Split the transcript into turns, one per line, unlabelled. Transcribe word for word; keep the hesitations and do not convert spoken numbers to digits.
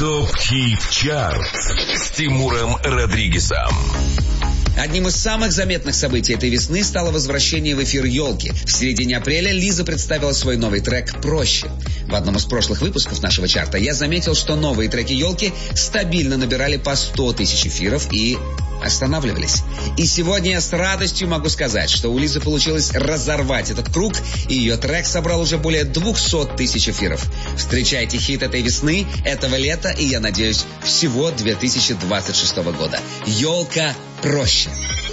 ТОП Хит Чарт с Тимуром Родригесом.
Одним из самых заметных событий этой весны стало возвращение в эфир «Елки». В середине апреля Лиза представила свой новый трек «Проще». В одном из прошлых выпусков нашего чарта я заметил, что новые треки «Елки» стабильно набирали по сто тысяч эфиров и останавливались. И сегодня я с радостью могу сказать, что у Лизы получилось разорвать этот круг, и ее трек собрал уже более двести тысяч эфиров. Встречайте хит этой весны, этого лета и, я надеюсь, всего две тысячи двадцать шестого года. «Елка. Проще».